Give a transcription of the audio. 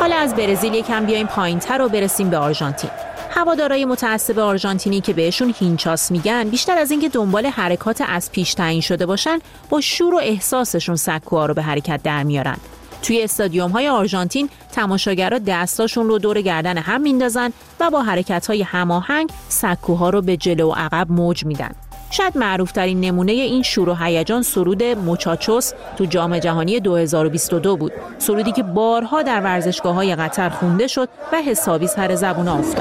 حالا از برزیل یکم بیایم پایین‌تر و برسیم به آرژانتین. هوادارهای متعصب آرژانتینی که بهشون هینچاس میگن، بیشتر از اینکه دنبال حرکات از پیش تعیین شده باشن، با شور و احساسشون سکوها رو به حرکت در میارن. توی استادیوم‌های آرژانتین تماشاگرها دستاشون رو دور گردن هم میندازن و با حرکت‌های هماهنگ سکوها رو به جلو و عقب موج میدن. شاید معروف‌ترین نمونه این شور و هیجان سرود موچاچوس تو جام جهانی 2022 بود. سرودی که بارها در ورزشگاه‌های قطر خونده شد و حسابی سر زبون افتاد.